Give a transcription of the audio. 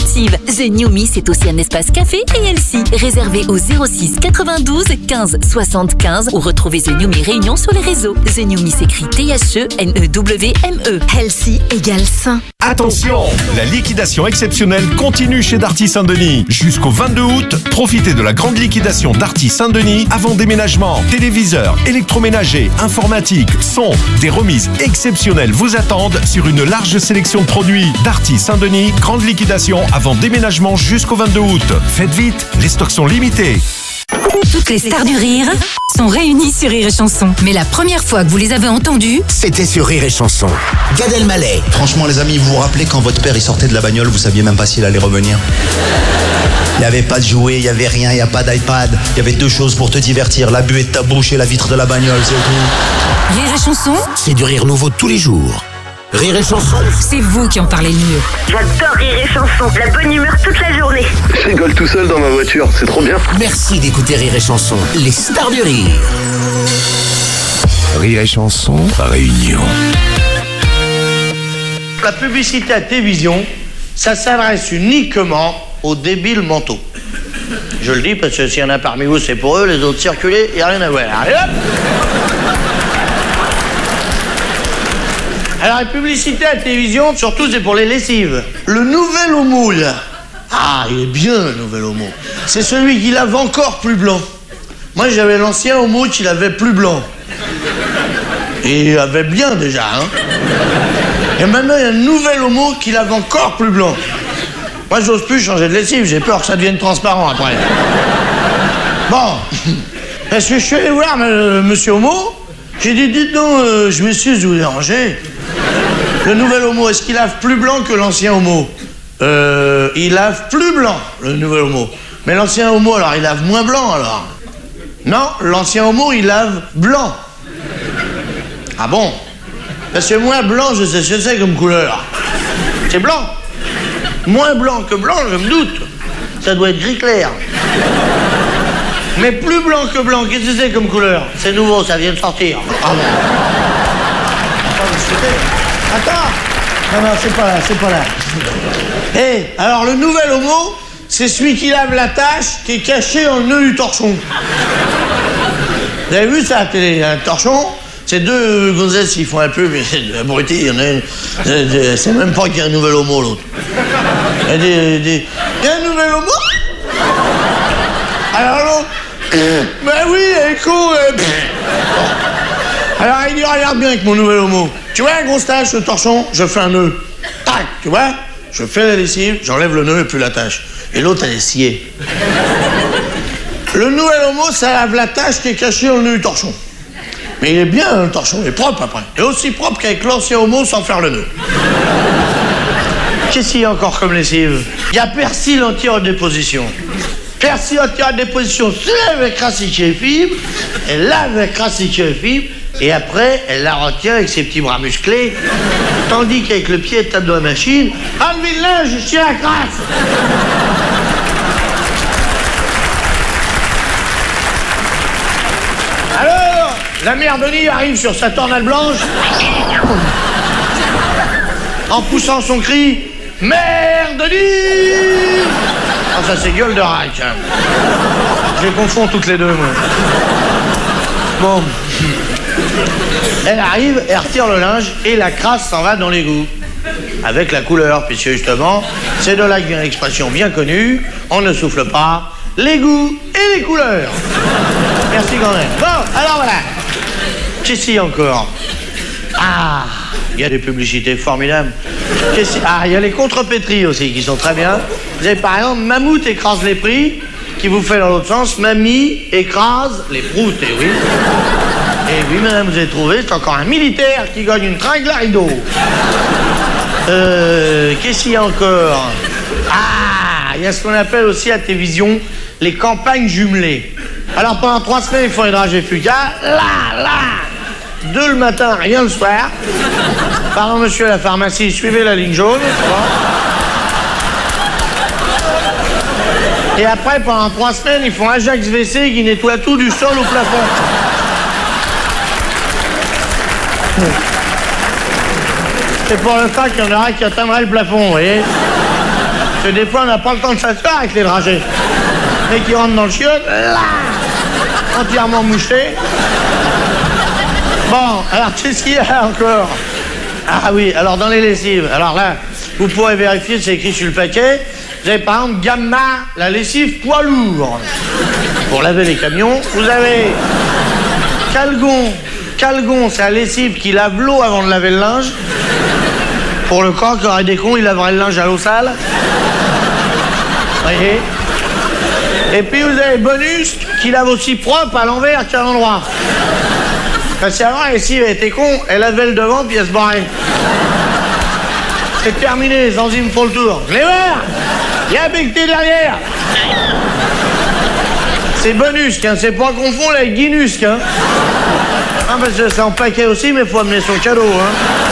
sportive. The New Me, c'est aussi un espace café et healthy. Réservé au 06 92 15 75 ou retrouvez The New Me Réunion sur les réseaux. The New Me s'écrit THENEWME. Healthy égale sain. Attention, la liquidation exceptionnelle continue chez Darty Saint-Denis. Jusqu'au 22 août, profitez de la grande liquidation Darty Saint-Denis avant déménagement. Téléviseurs, électroménagers, informatique, son, des remises exceptionnelles vous attendent sur une large sélection de produits. Darty Saint-Denis, grande liquidation avant déménagement jusqu'au 22 août. Faites vite, les stocks sont limités. Toutes les stars du rire sont réunies sur Rire et Chanson. Mais la première fois que vous les avez entendues, c'était sur Rire et Chanson. Gad Elmaleh. Franchement les amis, vous vous rappelez quand votre père il sortait de la bagnole, vous saviez même pas s'il allait revenir. Il n'y avait pas de jouets, il n'y avait rien, il n'y a pas d'iPad. Il y avait deux choses pour te divertir, la buée de ta bouche et la vitre de la bagnole, c'est tout. Rire et Chanson, c'est du rire nouveau tous les jours. Rire et Chanson, c'est vous qui en parlez le mieux. J'adore Rire et Chanson, la bonne humeur toute la journée. Je rigole tout seul dans ma voiture, c'est trop bien. Merci d'écouter Rire et Chanson, les stars du rire. Rire et Chanson, Réunion. La publicité à télévision, ça s'adresse uniquement aux débiles mentaux. Je le dis parce que s'il y en a parmi vous, c'est pour eux, les autres circulez, il n'y a rien à voir. Allez hop! Alors, la publicité à la télévision, surtout, c'est pour les lessives. Le nouvel homo, là. Ah, il est bien, le nouvel homo. C'est celui qui lave encore plus blanc. Moi, j'avais l'ancien homo qui lavait plus blanc. Et il avait bien, déjà, hein. Et maintenant, il y a un nouvel homo qui lave encore plus blanc. Moi, j'ose plus changer de lessive. J'ai peur que ça devienne transparent, après. Bon. Parce que je suis allé voir monsieur homo. J'ai dit, dites donc, je m'excuse de vous déranger. Le nouvel homo, est-ce qu'il lave plus blanc que l'ancien homo? Il lave plus blanc, le nouvel homo. Mais l'ancien homo, alors, il lave moins blanc, alors? Non, l'ancien homo, il lave blanc. Ah bon? Parce que moins blanc, je sais ce que c'est comme couleur. C'est blanc. Moins blanc que blanc, je me doute. Ça doit être gris clair. Mais plus blanc que blanc, qu'est-ce que c'est comme couleur? C'est nouveau, ça vient de sortir. Ah bon. Attends. Non, c'est pas là, c'est pas là. Hé, alors le nouvel homo, c'est celui qui lave la tache qui est cachée dans le nœud du torchon. Vous avez vu ça à la télé, un torchon? C'est deux gonzesses qui font un peu, mais c'est abruti, il y en a une. C'est même pas qu'il y a un nouvel homo, l'autre. Il y a un nouvel homo? Alors l'autre, ben oui, elle est con. Alors il dit, regarde bien avec mon nouvel homo. Tu vois un gros tache, le torchon, je fais un nœud. Tac, tu vois? Je fais la lessive, j'enlève le nœud et puis la tâche. Et l'autre, elle est sciée. Le nouvel homo, ça lave la tâche qui est cachée dans le nœud du torchon. Mais il est bien, le torchon, il est propre après. Il est aussi propre qu'avec l'ancien homo sans faire le nœud. Qu'est-ce qu'il y a encore comme lessive? Il y a persil anti-redéposition. Persil anti-redéposition, c'est avec racique et fibre, elle lave avec racique et fibre, et après, elle la retient avec ses petits bras musclés, tandis qu'avec le pied, elle tape dans la machine. Enlevez le linge, je tiens la crasse. Alors, la mère Denis arrive sur sa tornade blanche, en poussant son cri. Mère Denis! Ah, ça c'est gueule de rack. Hein. Je les confonds toutes les deux, moi. Bon. Elle arrive, elle retire le linge et la crasse s'en va dans l'égout. Avec la couleur, puisque justement, c'est de là que vient l'expression bien connue, on ne souffle pas, l'égout et les couleurs. Merci quand même. Bon, alors voilà. Qu'est-ce qu'il y a encore? Ah, il y a des publicités formidables. Ah, il y a les contrepétries aussi qui sont très bien. Vous avez par exemple Mammouth écrase les prix, qui vous fait dans l'autre sens, Mamie écrase les proutes, et oui. Et oui, madame, vous avez trouvé, c'est encore un militaire qui gagne une tringle à rideau. Qu'est-ce qu'il y a encore? Ah, il y a ce qu'on appelle aussi à la télévision les campagnes jumelées. Alors pendant 3 semaines, ils font les dragées fugaces. Là 2 le matin, rien le soir. Pardon, monsieur à la pharmacie, suivez la ligne jaune. Et après, pendant 3 semaines, ils font Ajax WC qui nettoie tout du sol au plafond. C'est pour le fait qu'il y en aura qui atteindrait le plafond, vous voyez. Parce que des fois, on n'a pas le temps de s'asseoir avec les dragées. Mais qui rentrent dans le chiotte, là, entièrement moucheté. Bon, alors qu'est-ce qu'il y a encore? Ah oui, alors dans les lessives, alors là, vous pourrez vérifier, c'est écrit sur le paquet. Vous avez par exemple Gamma, la lessive poids lourd. Pour laver les camions, vous avez Calgon. Calgon, c'est la lessive qui lave l'eau avant de laver le linge. Pour le corps qui aurait des cons, il laverait le linge à l'eau sale. Voyez. Et puis vous avez Bonus qui lave aussi propre à l'envers qu'à l'endroit. Parce qu'avant, la lessive elle était con, elle lavait le devant puis elle se barrait. C'est terminé, les enzymes font le tour. Je l'ai ouvert. Il y a becté de l'arrière. C'est Bonus, hein, c'est pas confondre avec Guinus, hein. Ah, parce que c'est en paquet aussi, mais faut amener son cadeau, hein.